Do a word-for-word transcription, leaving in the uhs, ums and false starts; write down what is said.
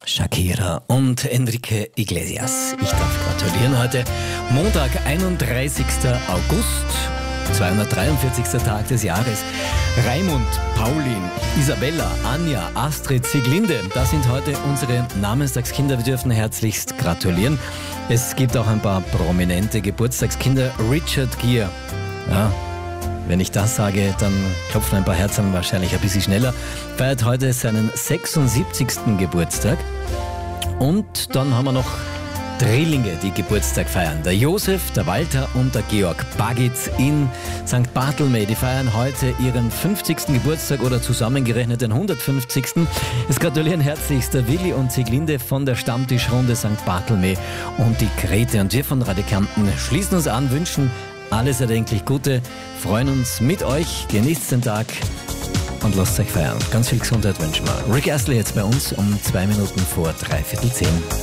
Shakira und Enrique Iglesias. Ich darf gratulieren heute. Montag, einunddreißigster August, zweihundertdreiundvierzigster Tag des Jahres. Raimund, Paulin, Isabella, Anja, Astrid, Sieglinde, das sind heute unsere Namenstagskinder. Wir dürfen herzlichst gratulieren. Es gibt auch ein paar prominente Geburtstagskinder. Richard Gere, ja, wenn ich das sage, dann klopfen ein paar Herzen wahrscheinlich ein bisschen schneller. Feiert heute seinen sechsundsiebzigsten Geburtstag. Und dann haben wir noch Drillinge, die Geburtstag feiern. Der Josef, der Walter und der Georg Bagitz in Sankt Bartholmä. Die feiern heute ihren fünfzigsten Geburtstag oder zusammengerechnet den hundertfünfzigsten Es gratulieren herzlichst der Willi und Sieglinde von der Stammtischrunde Sankt Bartholmä und die Grete. Und wir von Radikanten schließen uns an, wünschen alles erdenklich Gute, freuen uns mit euch, genießt den Tag und lasst euch feiern. Ganz viel Gesundheit wünschen wir. Rick Astley jetzt bei uns um zwei Minuten vor dreiviertel zehn.